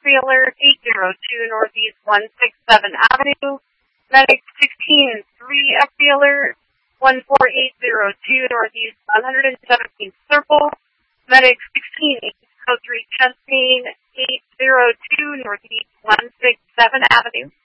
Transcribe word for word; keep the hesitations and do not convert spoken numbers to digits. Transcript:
Alert eight zero two Northeast one sixty-seven Avenue. Medic sixteen three F B Alert one four eight zero two Northeast one seventeenth Circle. Medic sixteen Code three Chest Pain eight zero two Northeast one sixty-seven Avenue.